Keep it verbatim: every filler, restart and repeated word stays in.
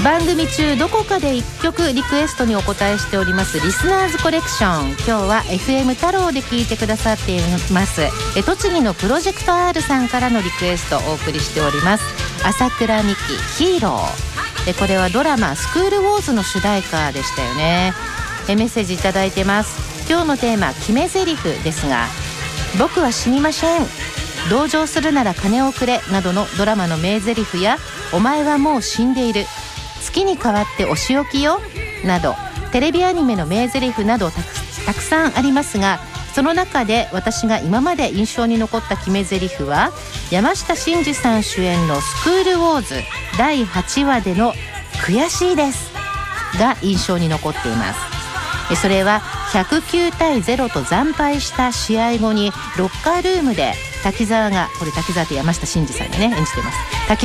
番組中どこかでいっきょくリクエストにお答えしておりますリスナーズコレクション、今日は エフエム 太郎で聞いてくださっていますえ栃木のプロジェクト R さんからのリクエストをお送りしております。朝倉美希ヒーローで、これはドラマスクールウォーズの主題歌でしたよね。えメッセージいただいてます。今日のテーマ決め台詞ですが、僕は死にません、同情するなら金をくれなどのドラマの名台詞や、お前はもう死んでいる、月に代わってお仕置きよなど、テレビアニメの名台詞などた く, たくさんありますが、その中で私が今まで印象に残った決め台詞は、山下真司さん主演のスクールウォーズだいはちわでの悔しいですが印象に残っています。それはひゃくきゅうたいゼロと惨敗した試合後にロッカールームで滝沢が、これ滝沢って山下真司さんがね演じています、滝